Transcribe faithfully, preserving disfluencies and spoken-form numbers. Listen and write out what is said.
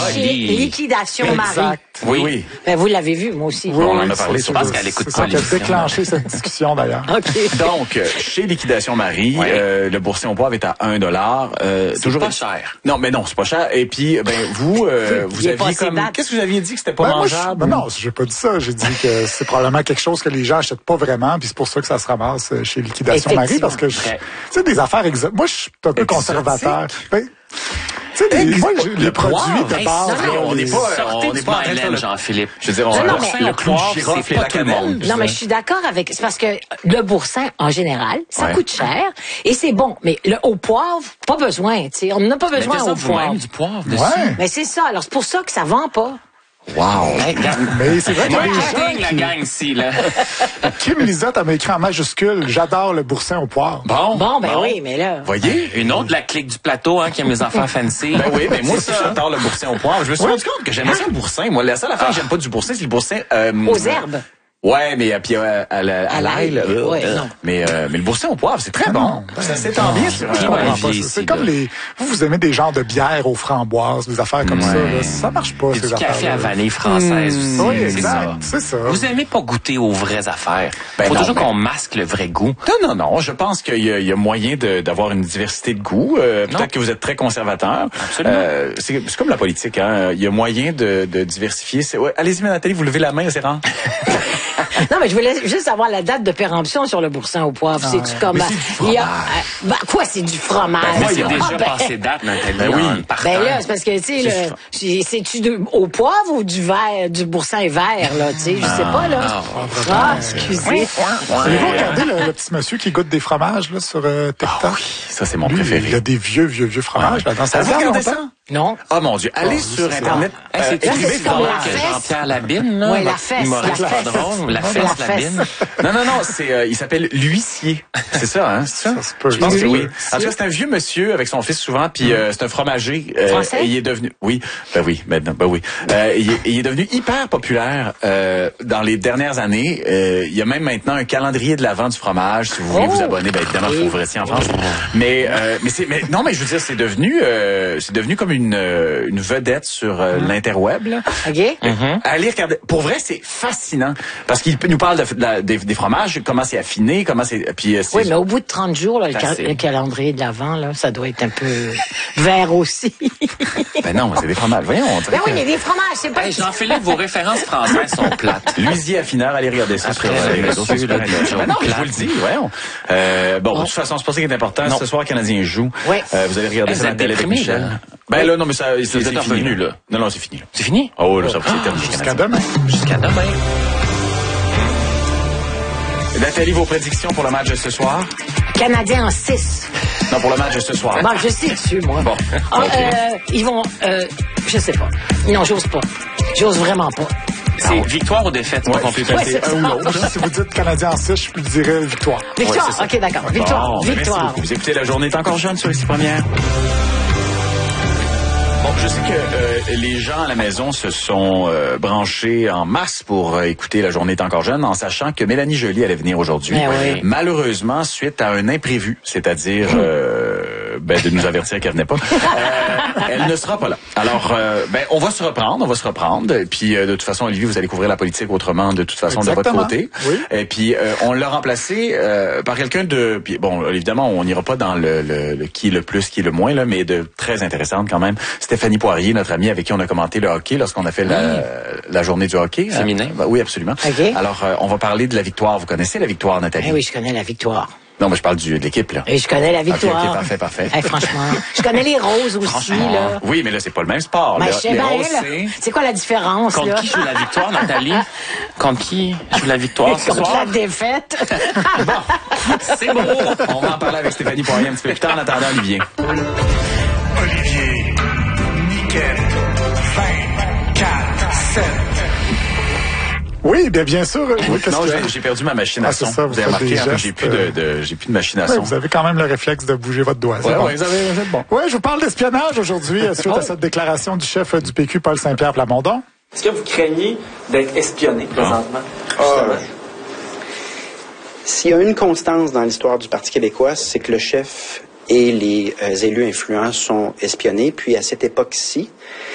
chez Liquidation exact. Marie. Oui, oui. Ben, vous l'avez vu, moi aussi. Oui, on en oui, a parlé. c'est, Je pense c'est, qu'elle écoute c'est pas ça qui a l'émission. déclenché cette discussion, d'ailleurs. OK. Donc, chez Liquidation Marie, Ouais. euh, le boursin au poivre est à un dollar. Euh, C'est toujours pas cher. Non, mais non, c'est pas cher. Et puis, ben vous, euh, vous Il est aviez passé comme... date. Qu'est-ce que vous aviez dit que c'était pas Ben, moi, je- mangeable? ben non, j'ai pas dit ça. J'ai dit que c'est probablement quelque chose que les gens achètent pas vraiment, puis c'est pour ça que ça se ramasse euh, chez Liquidation Marie, parce que, je- tu Très. sais, des affaires exotiques. Moi, je suis un peu Exotique? conservateur. Ben, tu sais, des- moi, j'ai- les produits de Hey, base. non, là, on les- n'est pas, Sortez on n'est du pas en train de faire Myland, le... Jean-Philippe. Je veux dire, on Non, va non, faire mais- le clou de poivre, girofle c'est et pas la tout le cannelle. monde. Non, mais je suis d'accord avec... C'est parce que le boursin, en général, ça Ouais. coûte cher et c'est bon. Mais le, au poivre, pas besoin, tu sais. On n'a pas besoin Mettez ça au poivre. vous-même, du poivre dessus. Ouais. Mais c'est ça. Alors, c'est pour ça que ça vend pas. Wow! Hey, regarde. Mais c'est vrai qu'il y a des Marketing, gens la qui... gang ici, là. Kim Lizotte, elle m'a écrit en majuscule, j'adore le boursin au poivre. Bon. Bon, ben oui, mais là... Voyez? Une autre de la clique du plateau, hein, qui aime les affaires fancy. Ben oui, mais moi aussi, C'est ça. j'adore le boursin au poivre. Je me suis rendu compte que j'aimais ça le boursin. Moi, la seule affaire que j'aime pas du boursin, c'est le boursin... Euh, Aux herbes. Ouais, mais euh, puis euh, à la- à À l'ail, l'ail, euh, ouais, euh, non. mais euh, mais le boursin au poivre, c'est très Ah bon. non, Ça ben, s'étend bien non, sur je un comprends ouais, pas ici, ça. C'est là. comme les... Vous, vous aimez des genres de bières aux framboises, des affaires comme Ouais. ça. Là. Ça marche pas, Et ces du café affaires-là. à vanille française aussi. Oui, c'est exact. ça. C'est ça. Vous aimez pas goûter aux vraies affaires. Ben Faut non, toujours ben- qu'on masque le vrai goût. Non, non, non. Je pense qu'il y a, il y a moyen de- d'avoir une diversité de goûts. Euh, Non. Peut-être que vous êtes très conservateur. Absolument. Euh, c'est c'est comme la politique. Hein. Il y a moyen de, de diversifier. C'est- Ouais, allez-y, Nathalie, vous levez la main, c'est rare. Non, mais je voulais juste avoir la date de péremption sur le boursin au poivre. C'est-tu comme... Mais c'est du il y a- fromage. euh, ben, quoi, c'est du fromage? Mais c'est Ah, déjà ben, passé date, Nathalie. Ben oui. en partant. Ben là, c'est parce que, tu sais, C'est- le- c'est- c'est-tu de- au poivre ou du verre, du boursin vert, là, tu sais, je sais pas, là. Ah, Ah, excusez. Avez-vous regardé le, le petit monsieur qui goûte des fromages là, sur euh, TikTok? Ça, c'est mon Lui, préféré. il y a des vieux, vieux, vieux fromages. là, dans sa Avez-vous vie, regardé longtemps. ça? Non. Oh mon Dieu, allez sur Internet. Hey, euh, c'est là, écrivez c'est comme fromage. la que fesse. Jean-Pierre Labine, là. Ouais, la votre fesse, humoriste la pas fesse. drôle, la Ouais, fesse la fesse. Labine. Non, non, non, c'est, euh, il s'appelle l'huissier. C'est ça, hein? C'est ça? Ça se peut. Je pense que oui. L'huissier. En tout cas, c'est un vieux monsieur avec son fils souvent, puis euh, c'est un fromager. euh, Français? et il est devenu, oui, ben oui, maintenant, ben oui. Euh, il, est, il est devenu hyper populaire euh, dans les dernières années. Euh, il y a même maintenant un calendrier de l'Avent du fromage. Si vous voulez Oh! vous abonner, ben évidemment, il faut vous rester en France. Mais, euh, mais c'est, mais non, mais je veux dire, c'est devenu, euh, c'est devenu comme une euh, une vedette sur euh, l'interweb. Là. OK? Allez regarder. Pour vrai, c'est fascinant parce qu'il nous parle de, de la- des, des fromages, comment c'est affiné, comment c'est. Puis euh, c'est- Oui, mais au bout de trente jours, là, le, Ça, cal- c'est- le calendrier de l'Avent, là, ça doit être un peu vert aussi. Ben non, c'est des fromages. Voyons, on dirait Ben oui, que- mais des fromages, c'est pas... Hey, Jean-Philippe, vos références françaises sont plates. L'huisier affineur, allez regarder ça Après, sur euh, les le réseaux monsieur, sociaux. là, de Joe Ben non, je Platt. vous le dis, voyons. Euh, bon, de toute façon, c'est pas ça qui est important. Non. Ce soir, le Canadien joue. Ouais. Euh, vous allez regarder Hey, ça vous dans êtes la télé avec déprimé, Michel. là. Ben là, non, mais ça, c'est Vous êtes c'est fini, revenu, là. Non, non, c'est fini. Là. C'est fini? Oh, là, ça c'est terminé. Jusqu'à Canadien. demain. Jusqu'à demain. Nathalie, vos prédictions pour le match de ce soir? Canadien en six. Non, pour le match de ce soir. Bon, je sais dessus, moi. Bon. Ah, OK. euh, ils vont... Euh, je sais pas. Non, j'ose pas. J'ose vraiment pas. C'est victoire ou défaite, c'est pas Ouais, compliqué. c'est- Ouais, c'est c'est un ou ça. l'autre. Si vous dites Canadien en six, je dirais victoire. Victoire. Ouais, c'est ça. OK, d'accord. Victoire. Bon, ben, merci Victoire. beaucoup. Vous écoutez La Journée est encore jeune sur les six premières. Bon, je sais que euh, les gens à la maison se sont euh, branchés en masse pour euh, écouter La Journée est encore jeune, en sachant que Mélanie Joly allait venir aujourd'hui. Ben oui. Malheureusement, suite à un imprévu, c'est-à-dire euh, ben, de nous avertir qu'elle venait pas, euh, elle ne sera pas là. Alors, euh, ben, on va se reprendre, on va se reprendre. Et puis, euh, de toute façon, Olivier, vous allez couvrir la politique autrement, de toute façon, Exactement. de votre côté. Oui. Et puis, euh, on l'a remplacé euh, par quelqu'un de... Puis, bon, évidemment, on n'ira pas dans le, le, le qui est le plus, qui est le moins, là, mais de très intéressante quand même. Stéphanie Poirier, notre amie avec qui on a commenté le hockey lorsqu'on a fait la, la journée du hockey. Féminin. Ben oui, absolument. OK. Alors, euh, on va parler de la victoire. Vous connaissez la victoire, Nathalie? Eh oui, je connais la victoire. Non, mais je parle du, de l'équipe, là. Et je connais la victoire. Ok, ok, parfait, parfait. Eh, franchement. Je connais les roses aussi, Franchement, là. oui, mais là, c'est pas le même sport. Ben, là. je sais Les bien, roses, là. c'est... C'est quoi la différence, Contre là? qui joue la victoire, Nathalie? Contre qui joue la victoire ce Contre soir? la défaite. C'est beau! On va en parler avec Stéphanie Poirier un petit peu plus tard. En attendant, Olivier. Olivier, Niquette, vingt-quatre sept. Oui, bien, bien sûr. Oui, qu'est-ce Non, que- j'ai, j'ai perdu ma machine à Ah, c'est son. ça, vous vous avez faites remarqué, des hein, que gestes, j'ai plus de, de, j'ai plus de machine à Ouais, son. vous avez quand même le réflexe de bouger votre doigt. c'est Ouais, bon. ouais, vous avez, vous êtes bon. Ouais, je vous parle d'espionnage aujourd'hui euh, suite Oh. à cette déclaration du chef euh, du P Q, Paul Saint-Pierre Plamondon. Est-ce que vous craignez d'être espionné présentement? justement? S'il y a une constance dans l'histoire du Parti québécois, c'est que le chef et les euh, élus influents sont espionnés. Puis à cette époque-ci,